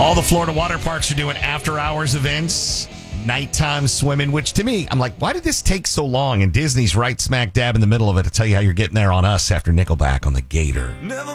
All the Florida water parks are doing after-hours events, nighttime swimming, which to me, I'm like, why did this take so long? And Disney's right smack dab in the middle of it to tell you how you're getting there on us after Nickelback on the Gator.